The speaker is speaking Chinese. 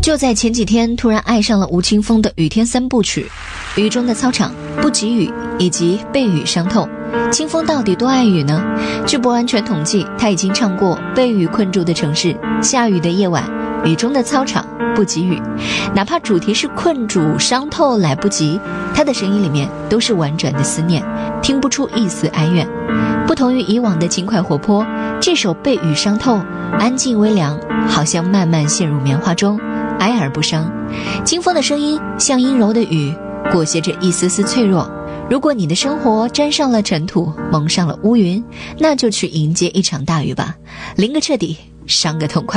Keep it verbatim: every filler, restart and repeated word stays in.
就在前几天突然爱上了吴青峰的雨天三部曲，雨中的操场、不及雨以及被雨伤透。清风到底多爱雨呢？据不完全统计，他已经唱过被雨困住的城市、下雨的夜晚、雨中的操场、不及雨。哪怕主题是困住、伤透、来不及，他的声音里面都是婉转的思念，听不出一丝哀怨。不同于以往的轻快活泼，这首被雨伤透安静微凉，好像慢慢陷入棉花中，哀而不伤。清风的声音像阴柔的雨，裹挟着一丝丝脆弱。如果你的生活沾上了尘土，蒙上了乌云，那就去迎接一场大雨吧，淋个彻底，伤个痛快。